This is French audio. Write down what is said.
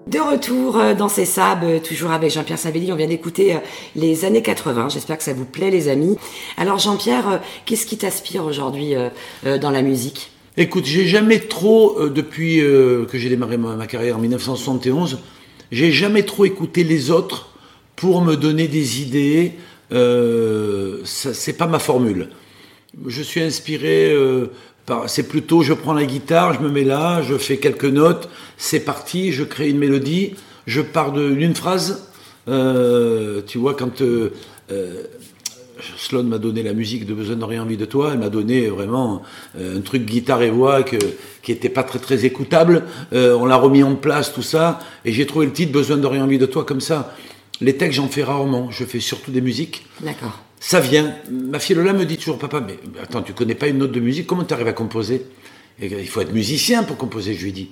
De retour dans ces sables, toujours avec Jean-Pierre Savelli. On vient d'écouter les années 80. J'espère que ça vous plaît, les amis. Alors, Jean-Pierre, qu'est-ce qui t'inspire aujourd'hui dans la musique ? Écoute, j'ai jamais trop, depuis que j'ai démarré ma carrière en 1971, j'ai jamais trop écouté les autres pour me donner des idées. C'est pas ma formule. Je suis inspiré c'est plutôt, je prends la guitare, je me mets là, je fais quelques notes, c'est parti, je crée une mélodie, je pars d'une phrase. Tu vois, quand Sloan m'a donné la musique de Besoin de rien, envie de toi, elle m'a donné vraiment un truc guitare et voix qui était pas très très écoutable. On l'a remis en place, tout ça, et j'ai trouvé le titre Besoin de rien, envie de toi comme ça. Les textes, j'en fais rarement, je fais surtout des musiques. D'accord. Ça vient. Ma fille Lola me dit toujours, papa, mais attends, tu connais pas une note de musique, comment tu arrives à composer ? Et il faut être musicien pour composer, je lui dis.